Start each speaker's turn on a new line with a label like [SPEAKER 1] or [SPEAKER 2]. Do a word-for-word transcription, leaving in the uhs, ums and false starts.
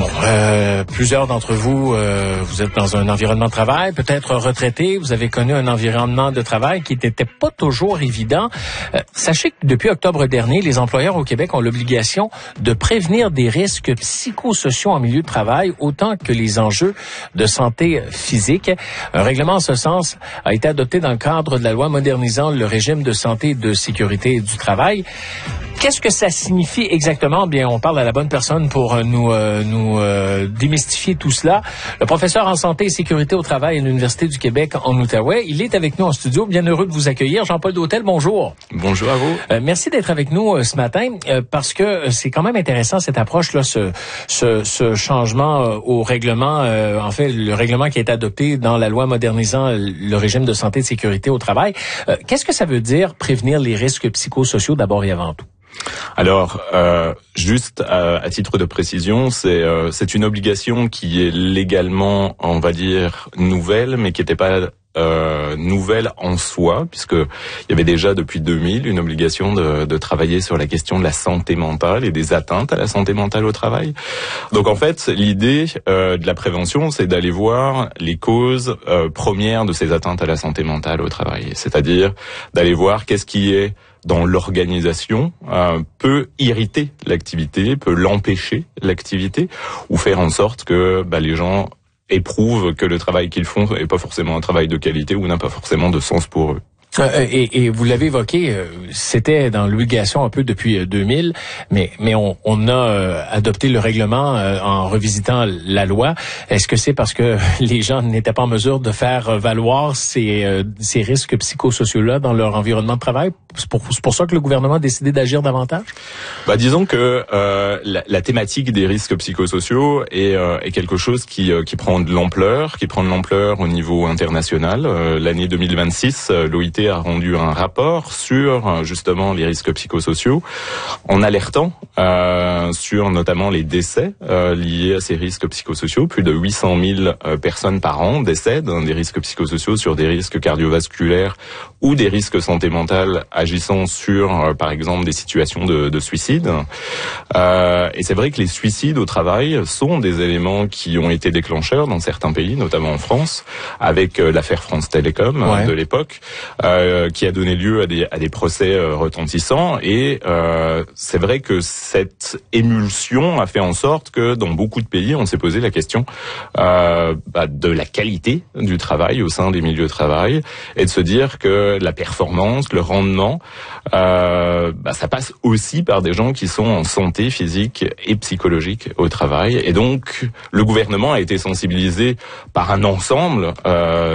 [SPEAKER 1] Bon, euh, plusieurs d'entre vous, euh, vous êtes dans un environnement de travail, peut-être retraité, vous avez connu un environnement de travail qui n'était pas toujours évident. Euh, sachez que depuis octobre dernier, les employeurs au Québec ont l'obligation de prévenir des risques psychosociaux en milieu de travail, autant que les enjeux de santé physique. Un règlement en ce sens a été adopté dans le cadre de la loi modernisant le régime de santé et de sécurité du travail. Qu'est-ce que ça signifie exactement? Bien, on parle à la bonne personne pour nous euh, nous euh, démystifier tout cela. Le professeur en santé et sécurité au travail à l'Université du Québec en Outaouais. Il est avec nous en studio. Bien heureux de vous accueillir. Jean-Paul Dautel, bonjour.
[SPEAKER 2] Bonjour à vous.
[SPEAKER 1] Euh, merci d'être avec nous euh, ce matin euh, parce que c'est quand même intéressant cette approche-là, ce, ce, ce changement euh, au règlement, euh, en fait, le règlement qui a été adopté dans la loi modernisant le régime de santé et de sécurité au travail. Euh, qu'est-ce que ça veut dire prévenir les risques psychosociaux d'abord et avant tout?
[SPEAKER 2] Alors, euh, juste à, à titre de précision, c'est euh, c'est une obligation qui est légalement, on va dire, nouvelle, mais qui n'était pas euh, nouvelle en soi, puisque il y avait déjà depuis deux mille une obligation de, de travailler sur la question de la santé mentale et des atteintes à la santé mentale au travail. Donc en fait, l'idée euh, de la prévention, c'est d'aller voir les causes euh, premières de ces atteintes à la santé mentale au travail, c'est-à-dire d'aller voir qu'est-ce qui est dans l'organisation, euh, peut irriter l'activité, peut l'empêcher l'activité, ou faire en sorte que bah, les gens éprouvent que le travail qu'ils font n'est pas forcément un travail de qualité ou n'a pas forcément de sens pour eux.
[SPEAKER 1] Euh, et, et vous l'avez évoqué, euh, c'était dans l'obligation un peu depuis euh, deux mille, mais mais on, on a euh, adopté le règlement euh, en revisitant la loi. Est-ce que c'est parce que les gens n'étaient pas en mesure de faire valoir ces, euh, ces risques psychosociaux-là dans leur environnement de travail? C'est pour, c'est pour ça que le gouvernement a décidé d'agir davantage?
[SPEAKER 2] Bah, disons que euh, la, la thématique des risques psychosociaux est, euh, est quelque chose qui, euh, qui prend de l'ampleur, qui prend de l'ampleur au niveau international. Euh, l'année deux mille vingt-six, euh, l'O I T a rendu un rapport sur justement les risques psychosociaux, en alertant euh, sur notamment les décès euh, liés à ces risques psychosociaux. Plus de huit cent mille euh, personnes par an décèdent hein, des risques psychosociaux sur des risques cardiovasculaires ou des risques santé mentale agissant sur, euh, par exemple, des situations de, de suicide. Euh, et c'est vrai que les suicides au travail sont des éléments qui ont été déclencheurs dans certains pays, notamment en France, avec euh, l'affaire France Télécom ouais. euh, de l'époque. Euh, qui a donné lieu à des, à des procès euh, retentissants et euh, c'est vrai que cette émulsion a fait en sorte que dans beaucoup de pays on s'est posé la question euh, bah, de la qualité du travail au sein des milieux de travail et de se dire que la performance, le rendement, euh, bah, ça passe aussi par des gens qui sont en santé physique et psychologique au travail et donc le gouvernement a été sensibilisé par un ensemble euh,